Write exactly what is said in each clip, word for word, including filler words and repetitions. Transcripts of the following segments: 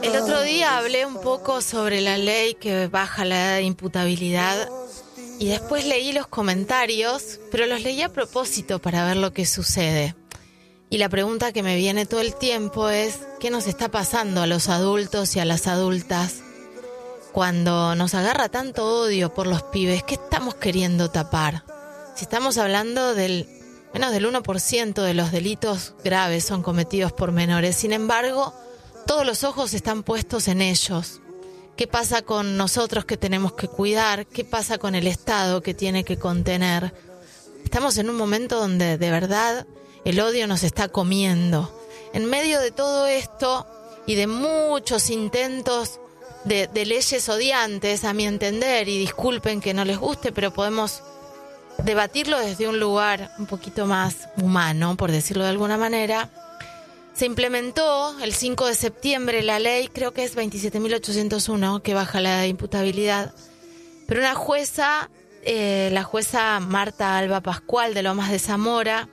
El otro día hablé un poco sobre la ley que baja la edad de imputabilidad y después leí los comentarios, pero los leí a propósito para ver lo que sucede. Y la pregunta que me viene todo el tiempo es, ¿qué nos está pasando a los adultos y a las adultas cuando nos agarra tanto odio por los pibes? ¿Qué estamos queriendo tapar? Si estamos hablando del menos del uno por ciento de los delitos graves son cometidos por menores, sin embargo, todos los ojos están puestos en ellos. ¿Qué pasa con nosotros que tenemos que cuidar? ¿Qué pasa con el Estado que tiene que contener? Estamos en un momento donde de verdad el odio nos está comiendo. En medio de todo esto y de muchos intentos de, de leyes odiantes, a mi entender, y disculpen que no les guste, pero podemos debatirlo desde un lugar un poquito más humano, por decirlo de alguna manera. Se implementó el cinco de septiembre la ley, creo que es veintisiete mil ochocientos uno, que baja la imputabilidad. Pero una jueza, eh, la jueza Marta Alba Pascual de Lomas de Zamora,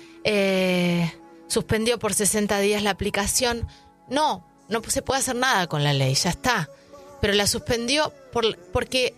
eh, suspendió por sesenta días la aplicación. No, no se puede hacer nada con la ley, ya está. Pero la suspendió por, porque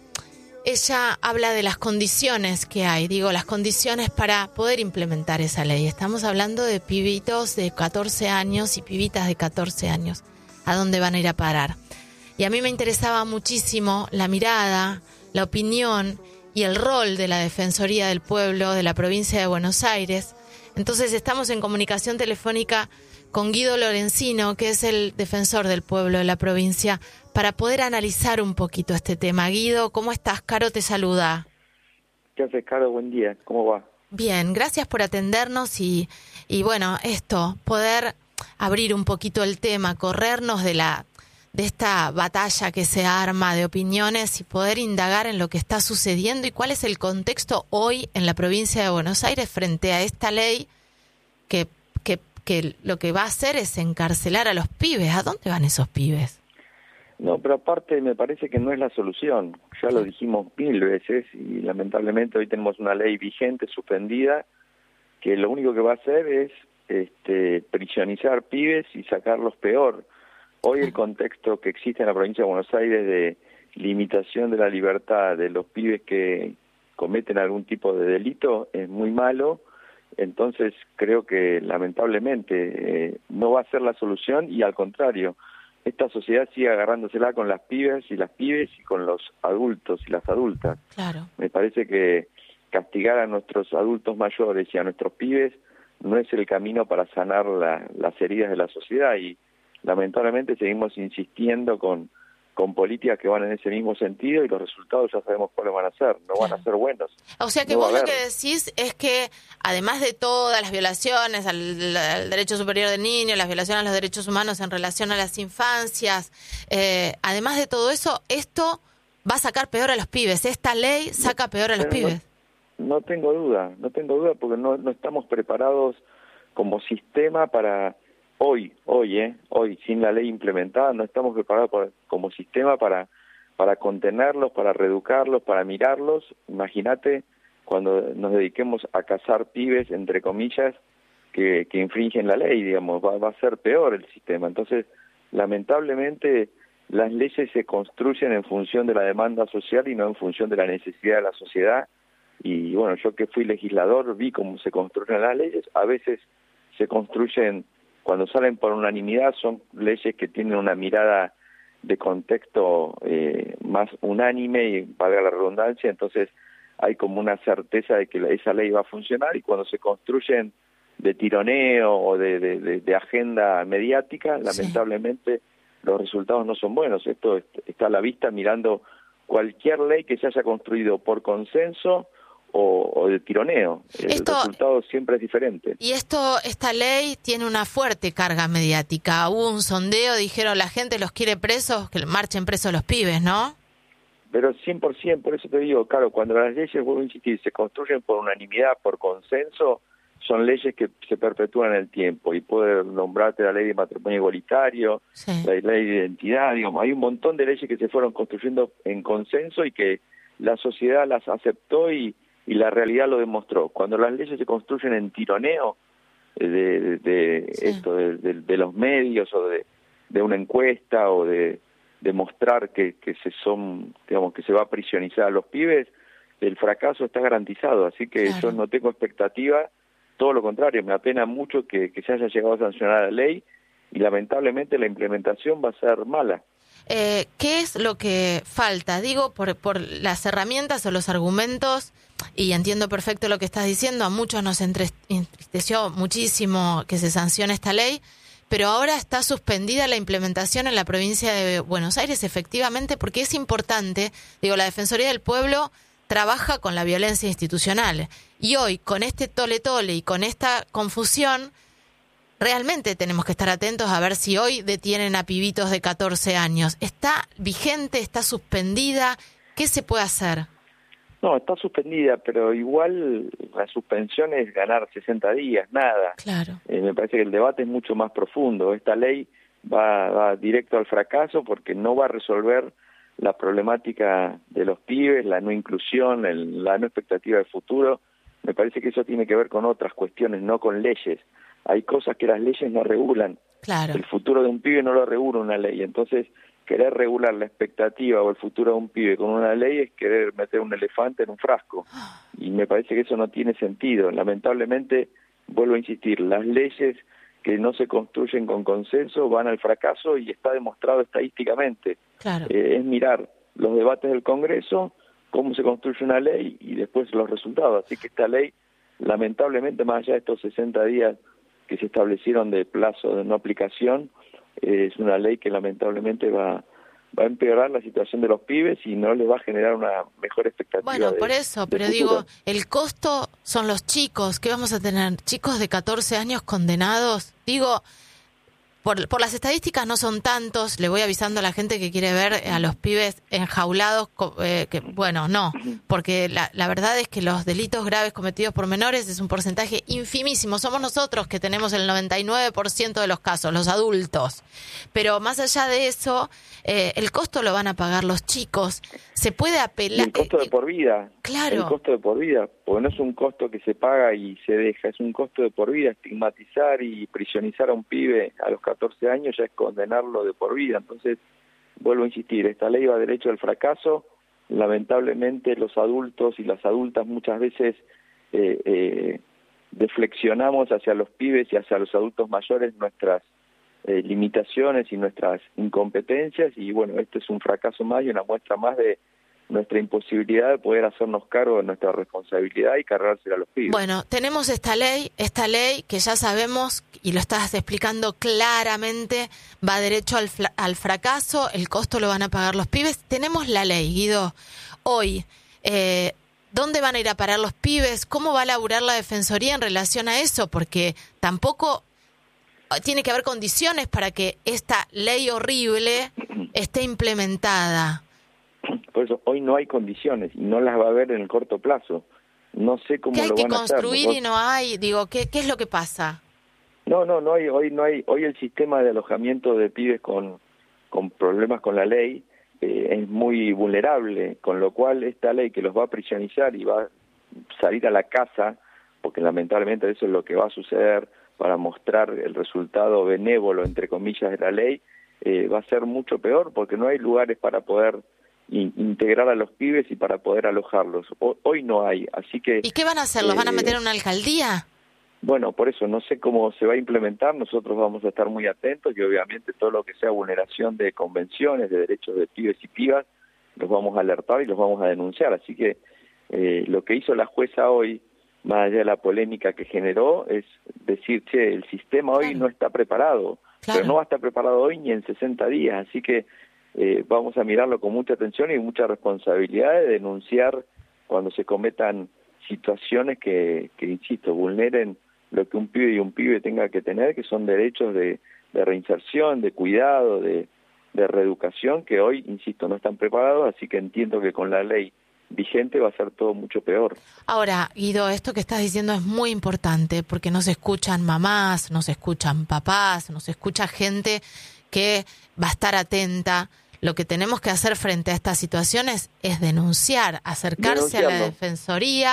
ella habla de las condiciones que hay, digo, las condiciones para poder implementar esa ley. Estamos hablando de pibitos de catorce años y pibitas de catorce años. ¿A dónde van a ir a parar? Y a mí me interesaba muchísimo la mirada, la opinión y el rol de la Defensoría del Pueblo de la provincia de Buenos Aires. Entonces estamos en comunicación telefónica con Guido Lorenzino, que es el defensor del pueblo de la provincia, para poder analizar un poquito este tema. Guido, ¿cómo estás? Caro te saluda. ¿Qué haces, Caro? Buen día. ¿Cómo va? Bien, gracias por atendernos y, y bueno, esto, poder abrir un poquito el tema, corrernos de la de esta batalla que se arma de opiniones y poder indagar en lo que está sucediendo y cuál es el contexto hoy en la provincia de Buenos Aires frente a esta ley que, que, que lo que va a hacer es encarcelar a los pibes. ¿A dónde van esos pibes? No, pero aparte me parece que no es la solución. Ya lo dijimos mil veces y lamentablemente hoy tenemos una ley vigente, suspendida, que lo único que va a hacer es este, prisionizar pibes y sacarlos peor. Hoy el contexto que existe en la provincia de Buenos Aires de limitación de la libertad de los pibes que cometen algún tipo de delito es muy malo. Entonces creo que lamentablemente eh, no va a ser la solución y al contrario, esta sociedad sigue agarrándosela con las pibes y las pibes y con los adultos y las adultas. Claro. Me parece que castigar a nuestros adultos mayores y a nuestros pibes no es el camino para sanar la, las heridas de la sociedad y lamentablemente seguimos insistiendo con, con políticas que van en ese mismo sentido y los resultados ya sabemos cuáles van a ser, no van a ser buenos. O sea que no vos lo que decís es que además de todas las violaciones al, al derecho superior del niño, las violaciones a los derechos humanos en relación a las infancias, eh, además de todo eso, esto va a sacar peor a los pibes, esta ley saca peor a los Pero pibes. No, no tengo duda, no tengo duda porque no, no estamos preparados como sistema para... Hoy, hoy, eh, hoy, sin la ley implementada, no estamos preparados por, como sistema para, para contenerlos, para reeducarlos, para mirarlos. Imagínate cuando nos dediquemos a cazar pibes, entre comillas, que, que infringen la ley, digamos, va, va a ser peor el sistema. Entonces, lamentablemente, las leyes se construyen en función de la demanda social y no en función de la necesidad de la sociedad. Y bueno, yo que fui legislador vi cómo se construyen las leyes. A veces se construyen... Cuando salen por unanimidad son leyes que tienen una mirada de contexto eh, más unánime y valga la redundancia, entonces hay como una certeza de que esa ley va a funcionar y cuando se construyen de tironeo o de, de, de, de agenda mediática, sí, lamentablemente los resultados no son buenos. Esto está a la vista mirando cualquier ley que se haya construido por consenso O, o de tironeo. El esto, resultado siempre es diferente. Y esto, esta ley tiene una fuerte carga mediática. Hubo un sondeo, dijeron la gente los quiere presos, que marchen presos los pibes, ¿no? Pero cien por ciento, por eso te digo, claro, cuando las leyes, vuelvo a insistir, se construyen por unanimidad, por consenso, son leyes que se perpetúan en el tiempo. Y puedo nombrarte la ley de matrimonio igualitario, sí, la ley de identidad, digamos, hay un montón de leyes que se fueron construyendo en consenso y que la sociedad las aceptó y y la realidad lo demostró. Cuando las leyes se construyen en tironeo de, de, de sí, esto de, de, de los medios o de, de una encuesta o de demostrar que, que se son, digamos, que se va a prisionizar a los pibes, el fracaso está garantizado, así que claro. Yo no tengo expectativa, todo lo contrario, me apena mucho que, que se haya llegado a sancionar la ley y lamentablemente la implementación va a ser mala. Eh, ¿Qué es lo que falta? Digo, por, por las herramientas o los argumentos, y entiendo perfecto lo que estás diciendo, a muchos nos entristeció muchísimo que se sancione esta ley, pero ahora está suspendida la implementación en la provincia de Buenos Aires, efectivamente, porque es importante, digo, la Defensoría del Pueblo trabaja con la violencia institucional, y hoy, con este tole-tole y con esta confusión, realmente tenemos que estar atentos a ver si hoy detienen a pibitos de catorce años. ¿Está vigente? ¿Está suspendida? ¿Qué se puede hacer? No, está suspendida, pero igual la suspensión es ganar sesenta días, nada. Claro. Eh, me parece que el debate es mucho más profundo. Esta ley va, va directo al fracaso porque no va a resolver la problemática de los pibes, la no inclusión, el, la no expectativa de futuro. Me parece que eso tiene que ver con otras cuestiones, no con leyes. Hay cosas que las leyes no regulan. Claro. El futuro de un pibe no lo regula una ley. Entonces, querer regular la expectativa o el futuro de un pibe con una ley es querer meter un elefante en un frasco. Y me parece que eso no tiene sentido. Lamentablemente, vuelvo a insistir, las leyes que no se construyen con consenso van al fracaso y está demostrado estadísticamente. Claro. Eh, es mirar los debates del Congreso, cómo se construye una ley y después los resultados. Así que esta ley, lamentablemente, más allá de estos sesenta días que se establecieron de plazo de no aplicación, eh, es una ley que lamentablemente va, va a empeorar la situación de los pibes y no les va a generar una mejor expectativa. Bueno, de, por eso, pero futuro. Digo, el costo son los chicos. ¿Qué vamos a tener? ¿Chicos de catorce años condenados? Digo, por, por las estadísticas no son tantos. Le voy avisando a la gente que quiere ver a los pibes enjaulados, eh, que bueno, no, porque la, la verdad es que los delitos graves cometidos por menores es un porcentaje infimísimo. Somos nosotros que tenemos el noventa y nueve por ciento de los casos, los adultos. Pero más allá de eso, eh, el costo lo van a pagar los chicos. Se puede apelar... Y el costo de por vida. Claro. El costo de por vida, porque no es un costo que se paga y se deja, es un costo de por vida. Estigmatizar y prisionizar a un pibe a los catorce años ya es condenarlo de por vida. Entonces, vuelvo a insistir, esta ley va derecho al fracaso. Lamentablemente los adultos y las adultas muchas veces eh, eh, deflexionamos hacia los pibes y hacia los adultos mayores nuestras eh, limitaciones y nuestras incompetencias, y bueno, esto es un fracaso más y una muestra más de nuestra imposibilidad de poder hacernos cargo de nuestra responsabilidad y cargársela a los pibes. Bueno, tenemos esta ley, esta ley que ya sabemos, y lo estás explicando claramente, va derecho al, al fracaso, el costo lo van a pagar los pibes. Tenemos la ley, Guido. Hoy, eh, ¿dónde van a ir a parar los pibes? ¿Cómo va a laburar la Defensoría en relación a eso? Porque tampoco tiene que haber condiciones para que esta ley horrible esté implementada. Por eso hoy no hay condiciones y no las va a haber en el corto plazo. No sé cómo lo van a hacer. ¿Qué hay que construir y no hay? Digo, ¿qué, qué es lo que pasa? No, no, no hay, hoy no hay, hoy el sistema de alojamiento de pibes con, con problemas con la ley eh, es muy vulnerable, con lo cual esta ley que los va a prisionizar y va a salir a la casa, porque lamentablemente eso es lo que va a suceder para mostrar el resultado benévolo, entre comillas, de la ley, eh, va a ser mucho peor porque no hay lugares para poder integrar a los pibes y para poder alojarlos. Hoy no hay, así que... ¿Y qué van a hacer? ¿Los eh, van a meter en una alcaldía? Bueno, por eso no sé cómo se va a implementar, nosotros vamos a estar muy atentos y obviamente todo lo que sea vulneración de convenciones, de derechos de pibes y pibas, los vamos a alertar y los vamos a denunciar. Así que eh, lo que hizo la jueza hoy, más allá de la polémica que generó, es decir, che, el sistema hoy claro. no está preparado, claro. pero no va a estar preparado hoy ni en sesenta días, así que Eh, vamos a mirarlo con mucha atención y mucha responsabilidad de denunciar cuando se cometan situaciones que, que, insisto, vulneren lo que un pibe y un pibe tenga que tener, que son derechos de, de reinserción, de cuidado, de, de reeducación, que hoy, insisto, no están preparados, así que entiendo que con la ley vigente va a ser todo mucho peor. Ahora, Guido, esto que estás diciendo es muy importante porque nos escuchan mamás, nos escuchan papás, nos escucha gente que va a estar atenta. Lo que tenemos que hacer frente a estas situaciones es denunciar, acercarse a la Defensoría,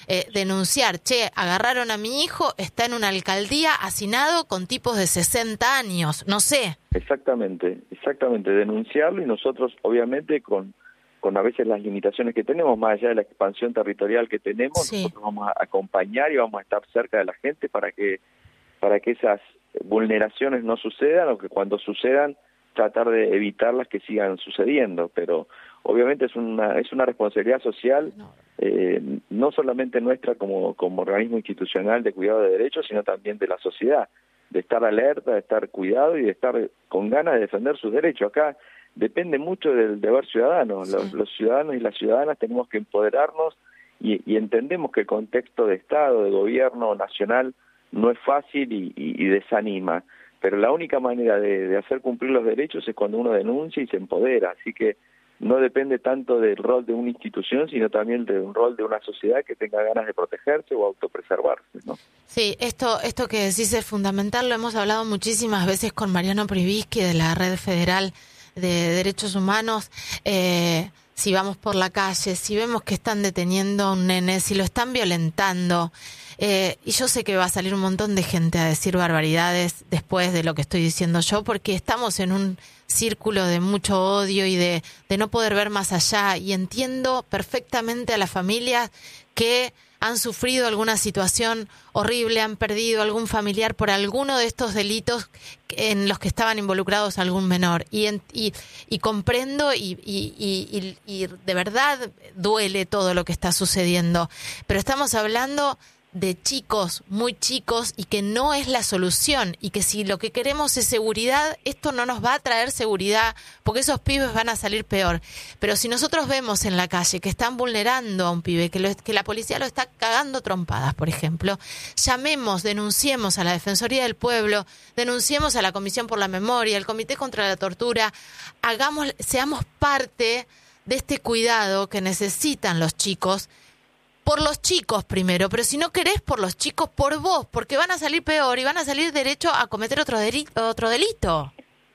eh, denunciar, che, agarraron a mi hijo, está en una alcaldía hacinado con tipos de sesenta años, no sé. Exactamente, exactamente, denunciarlo y nosotros obviamente con, con a veces las limitaciones que tenemos, más allá de la expansión territorial que tenemos, Sí. nosotros vamos a acompañar y vamos a estar cerca de la gente para que, para que esas vulneraciones no sucedan o que cuando sucedan tratar de evitarlas que sigan sucediendo, pero obviamente es una es una responsabilidad social eh, no solamente nuestra como como organismo institucional de cuidado de derechos, sino también de la sociedad, de estar alerta, de estar cuidado y de estar con ganas de defender sus derechos. Acá depende mucho del deber ciudadano. Sí. Los, los ciudadanos y las ciudadanas tenemos que empoderarnos y, y entendemos que el contexto de Estado, de gobierno nacional no es fácil y, y, y desanima. Pero la única manera de, de hacer cumplir los derechos es cuando uno denuncia y se empodera. Así que no depende tanto del rol de una institución, sino también de un rol de una sociedad que tenga ganas de protegerse o autopreservarse, ¿no? Sí, esto esto que decís es fundamental. Lo hemos hablado muchísimas veces con Mariano Privisky de la Red Federal de Derechos Humanos. Eh, si vamos por la calle, si vemos que están deteniendo a un nene, si lo están violentando... Eh, y yo sé que va a salir un montón de gente a decir barbaridades después de lo que estoy diciendo yo, porque estamos en un círculo de mucho odio y de, de no poder ver más allá, y entiendo perfectamente a las familias que han sufrido alguna situación horrible, han perdido algún familiar por alguno de estos delitos en los que estaban involucrados algún menor, y en, y, y comprendo y, y, y, y de verdad duele todo lo que está sucediendo, pero estamos hablando de chicos, muy chicos, y que no es la solución, y que si lo que queremos es seguridad, esto no nos va a traer seguridad, porque esos pibes van a salir peor. Pero si nosotros vemos en la calle que están vulnerando a un pibe, que, lo, que la policía lo está cagando trompadas, por ejemplo, llamemos, denunciemos a la Defensoría del Pueblo, denunciemos a la Comisión por la Memoria, al Comité contra la Tortura, hagamos, seamos parte de este cuidado que necesitan los chicos, por los chicos primero, pero si no querés por los chicos, por vos, porque van a salir peor y van a salir derecho a cometer otro delito. Otro delito.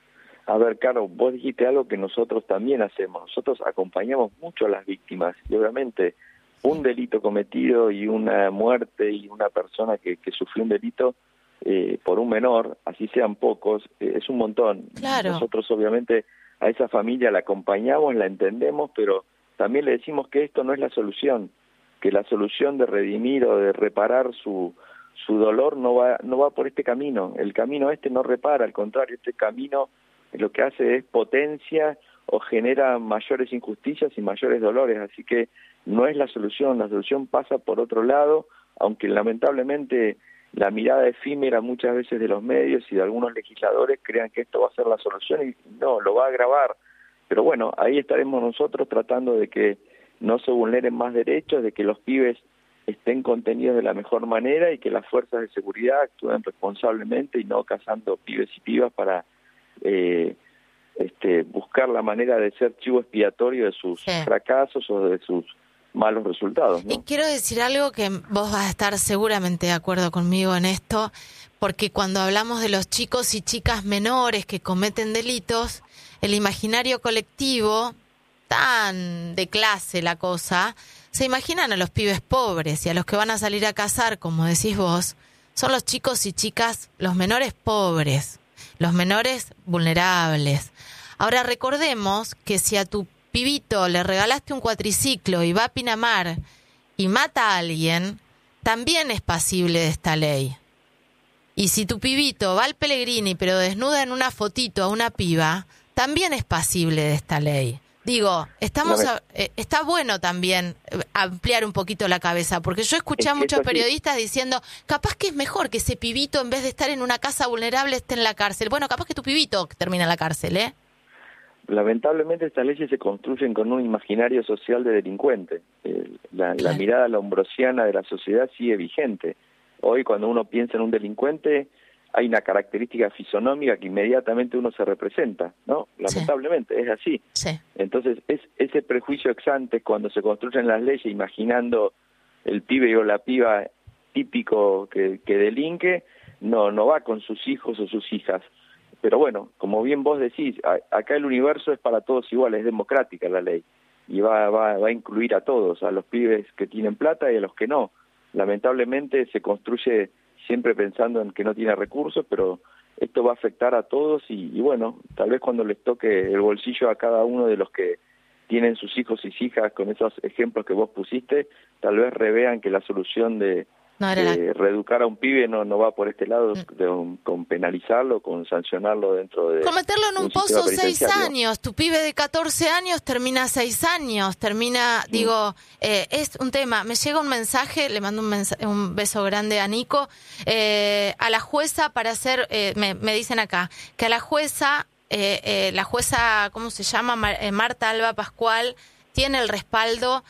A ver, Caro, vos dijiste algo que nosotros también hacemos. Nosotros acompañamos mucho a las víctimas y obviamente un delito cometido y una muerte y una persona que, que sufrió un delito eh, por un menor, así sean pocos, eh, es un montón. Claro. Nosotros obviamente a esa familia la acompañamos, la entendemos, pero también le decimos que esto no es la solución, que la solución de redimir o de reparar su su dolor no va no va por este camino. El camino este no repara, al contrario, este camino lo que hace es potencia o genera mayores injusticias y mayores dolores, así que no es la solución, la solución pasa por otro lado, aunque lamentablemente la mirada efímera muchas veces de los medios y de algunos legisladores crean que esto va a ser la solución y no, lo va a agravar. Pero bueno, ahí estaremos nosotros tratando de que no se vulneren más derechos, de que los pibes estén contenidos de la mejor manera y que las fuerzas de seguridad actúen responsablemente y no cazando pibes y pibas para eh, este, buscar la manera de ser chivo expiatorio de sus sí. fracasos o de sus malos resultados, ¿no? Y quiero decir algo que vos vas a estar seguramente de acuerdo conmigo en esto, porque cuando hablamos de los chicos y chicas menores que cometen delitos, el imaginario colectivo, tan de clase la cosa, se imaginan a los pibes pobres y a los que van a salir a cazar, como decís vos, son los chicos y chicas, los menores pobres, los menores vulnerables. Ahora recordemos que si a tu pibito le regalaste un cuatriciclo y va a Pinamar y mata a alguien, también es pasible de esta ley. Y si tu pibito va al Pellegrini pero desnuda en una fotito a una piba, también es pasible de esta ley. Digo, estamos a, eh, está bueno también ampliar un poquito la cabeza, porque yo escuché a muchos periodistas diciendo, capaz que es mejor que ese pibito en vez de estar en una casa vulnerable esté en la cárcel. Bueno, capaz que tu pibito termina en la cárcel, ¿eh? Lamentablemente estas leyes se construyen con un imaginario social de delincuente. Eh, la, claro. la mirada lombrosiana de la sociedad sigue vigente. Hoy cuando uno piensa en un delincuente hay una característica fisonómica que inmediatamente uno se representa, ¿no? Lamentablemente, sí. es así. Sí. Entonces, es ese prejuicio ex ante cuando se construyen las leyes imaginando el pibe o la piba típico que, que delinque, no, no va con sus hijos o sus hijas. Pero bueno, como bien vos decís, a, acá el universo es para todos igual, es democrática la ley, y va, va, va a incluir a todos, a los pibes que tienen plata y a los que no. lamentablemente se construye siempre pensando en que no tiene recursos, pero esto va a afectar a todos y, y bueno, tal vez cuando les toque el bolsillo a cada uno de los que tienen sus hijos y hijas, con esos ejemplos que vos pusiste, tal vez revean que la solución de, no de la... reeducar a un pibe no no va por este lado, mm. de un, con penalizarlo, con sancionarlo dentro de... Con meterlo en un, un pozo seis años, tu pibe de catorce años termina seis años, termina, mm. digo, eh, es un tema, me llega un mensaje, le mando un, mensaje, un beso grande a Nico, eh, a la jueza para hacer, eh, me, me dicen acá, que a la jueza... Eh, eh, la jueza, ¿cómo se llama? Mar, eh, Marta Alba Pascual, tiene el respaldo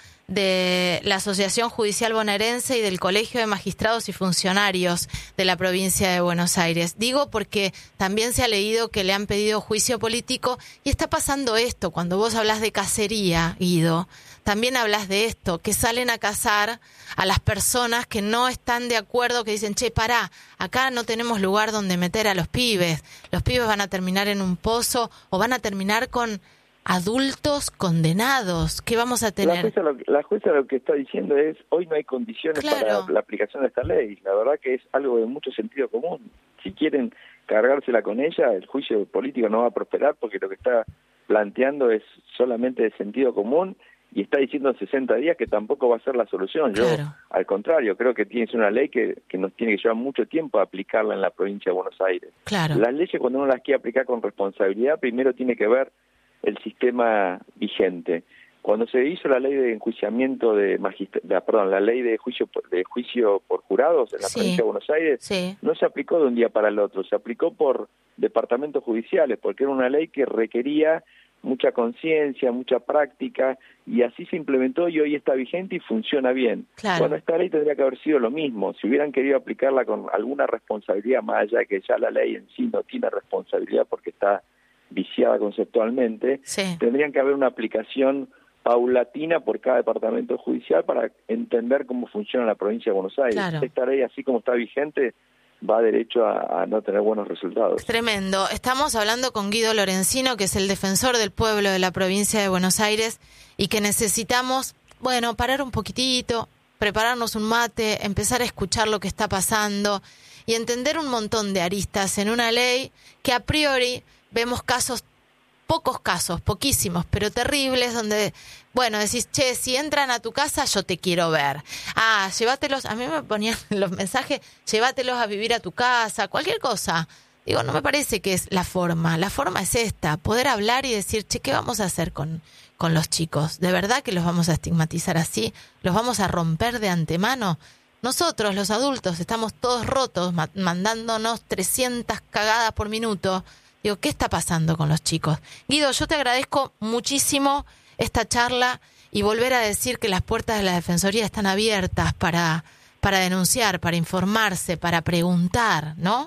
de la Asociación Judicial Bonaerense y del Colegio de Magistrados y Funcionarios de la provincia de Buenos Aires. Digo porque también se ha leído que le han pedido juicio político y está pasando esto. Cuando vos hablas de cacería, Guido, también hablas de esto, que salen a cazar a las personas que no están de acuerdo, que dicen, che, pará, acá no tenemos lugar donde meter a los pibes. Los pibes van a terminar en un pozo o van a terminar con adultos condenados. ¿Qué vamos a tener? La jueza lo, la jueza lo que está diciendo es, hoy no hay condiciones claro. para la aplicación de esta ley. La verdad que es algo de mucho sentido común. Si quieren cargársela con ella, el juicio político no va a prosperar porque lo que está planteando es solamente de sentido común y está diciendo en sesenta días que tampoco va a ser la solución. Yo, claro. al contrario, creo que tienes una ley que, que nos tiene que llevar mucho tiempo a aplicarla en la provincia de Buenos Aires. Claro. Las leyes, cuando uno las quiere aplicar con responsabilidad, primero tiene que ver el sistema vigente. Cuando se hizo la ley de enjuiciamiento de magistrados, perdón, la ley de juicio de juicio por jurados en la sí. provincia de Buenos Aires, sí. no se aplicó de un día para el otro, se aplicó por departamentos judiciales, porque era una ley que requería mucha conciencia, mucha práctica, y así se implementó y hoy está vigente y funciona bien. Claro. Bueno, esta ley tendría que haber sido lo mismo. Si hubieran querido aplicarla con alguna responsabilidad, más allá de que ya la ley en sí no tiene responsabilidad porque está viciada conceptualmente, sí. tendrían que haber una aplicación paulatina por cada departamento judicial para entender cómo funciona la provincia de Buenos Aires. Claro. Esta ley, así como está vigente, va derecho a, a no tener buenos resultados. Tremendo. Estamos hablando con Guido Lorenzino, que es el defensor del pueblo de la provincia de Buenos Aires, y que necesitamos, bueno, parar un poquitito, prepararnos un mate, empezar a escuchar lo que está pasando y entender un montón de aristas en una ley que a priori vemos casos, pocos casos, poquísimos, pero terribles, donde, bueno, decís, che, si entran a tu casa, yo te quiero ver. Ah, llévatelos, a mí me ponían los mensajes, llévatelos a vivir a tu casa, cualquier cosa. Digo, no me parece que es la forma, la forma es esta, poder hablar y decir, che, ¿qué vamos a hacer con, con los chicos? ¿De verdad que los vamos a estigmatizar así? ¿Los vamos a romper de antemano? Nosotros, los adultos, estamos todos rotos, ma- mandándonos trescientas cagadas por minuto. Digo, ¿qué está pasando con los chicos? Guido, yo te agradezco muchísimo esta charla y volver a decir que las puertas de la Defensoría están abiertas para, para denunciar, para informarse, para preguntar, ¿no?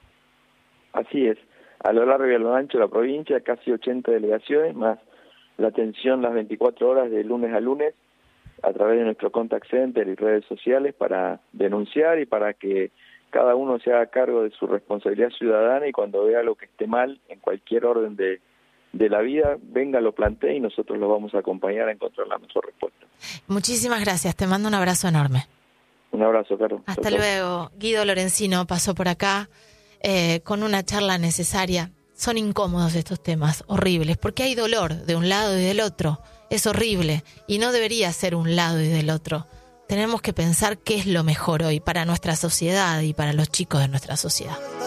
Así es. A lo largo y a lo ancho de la provincia, casi ochenta delegaciones, más la atención las veinticuatro horas de lunes a lunes a través de nuestro contact center y redes sociales para denunciar y para que cada uno se haga cargo de su responsabilidad ciudadana y cuando vea lo que esté mal en cualquier orden de, de la vida, venga, lo plantee y nosotros lo vamos a acompañar a encontrar la mejor respuesta. Muchísimas gracias, te mando un abrazo enorme. Un abrazo, Carlos. Hasta Chau, luego. Guido Lorenzino pasó por acá eh, con una charla necesaria. Son incómodos estos temas, horribles, porque hay dolor de un lado y del otro. Es horrible y no debería ser un lado y del otro. Tenemos que pensar qué es lo mejor hoy para nuestra sociedad y para los chicos de nuestra sociedad.